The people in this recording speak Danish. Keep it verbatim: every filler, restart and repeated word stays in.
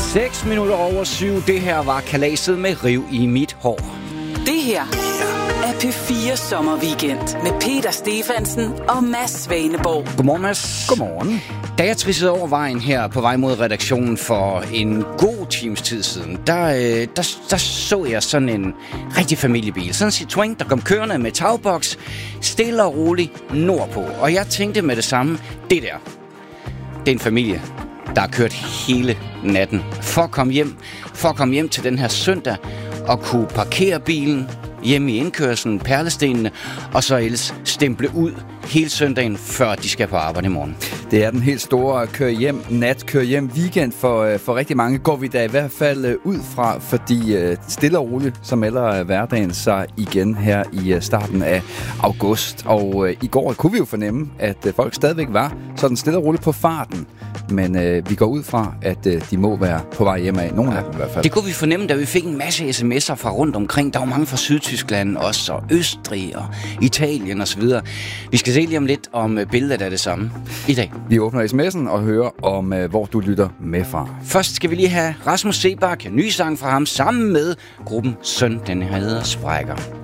seks minutter over syv. Det her var kalaset med Riv i mit hår. Det her er P fire Sommerweekend med Peter Stefansen og Mads Svaneborg. Godmorgen, Mads. Godmorgen. Da jeg trissede over vejen her på vej mod redaktionen for en god times tid siden, der, øh, der, der så jeg sådan en rigtig familiebil. Sådan en Citroën, der kom kørende med tagboks, stille og roligt nordpå. Og jeg tænkte med det samme, det der, det er en familie, der har kørt hele natten for at komme hjem, for at komme hjem til den her søndag og kunne parkere bilen hjemme i indkørslen, Perlestenene, og så ellers stemple ud hele søndagen, før de skal på arbejde i morgen. Det er den helt store kør hjem nat, kør hjem weekend for, for rigtig mange. Går vi da i hvert fald ud fra, fordi stille og roligt, så melder hverdagen sig igen her i starten af august. Og i går kunne vi jo fornemme, at folk stadigvæk var sådan stille og roligt på farten. Men øh, vi går ud fra, at øh, de må være på vej hjem af. Nogle af dem i hvert fald. Det kunne vi fornemme, da vi fik en masse sms'er fra rundt omkring. Der var mange fra Sydtyskland også, og Østrig og Italien osv. Vi skal se lige om lidt, om billedet er det samme i dag. Vi åbner sms'en og hører om, øh, hvor du lytter med fra. Først skal vi lige have Rasmus Seebach, ny sang fra ham, sammen med gruppen Søn, den hedder Sprækker.